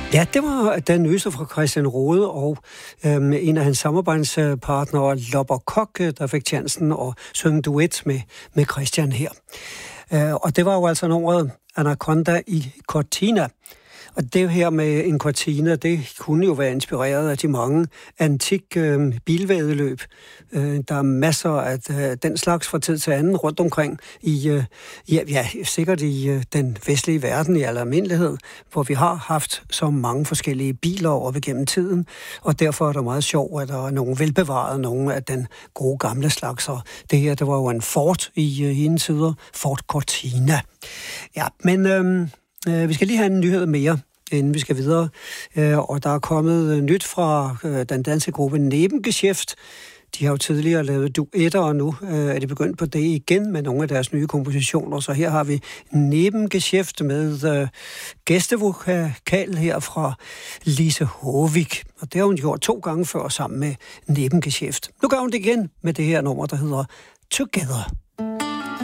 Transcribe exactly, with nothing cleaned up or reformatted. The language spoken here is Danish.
Ja, det var Dan Øster fra Christian Rode og øhm, en af hans samarbejdspartnere, Lopper Kok, der fik chancen at synge duet med, med Christian her. Øh, og det var jo altså nummeret Anaconda i Cortina. Og det her med en cortina, det kunne jo være inspireret af de mange antik øh, bilvæddeløb. Øh, der er masser af øh, den slags fra tid til anden rundt omkring i, øh, ja, ja, sikkert i øh, den vestlige verden i al almindelighed, hvor vi har haft så mange forskellige biler over gennem tiden, og derfor er det meget sjovt, at der er nogle velbevarede, nogle af den gode gamle slags. Og det her, det var jo en Ford i øh, hendes tider, Ford Cortina. Ja, men øh, øh, vi skal lige have en nyhed mere, inden vi skal videre. Og der er kommet nyt fra den danske gruppe Nebengeschäft. De har jo tidligere lavet duetter, og nu er de begyndt på det igen med nogle af deres nye kompositioner. Så her har vi Nebengeschäft med gæstevokal her fra Lise Håvik. Og det har hun gjort to gange før sammen med Nebengeschäft. Nu gør hun det igen med det her nummer, der hedder Together.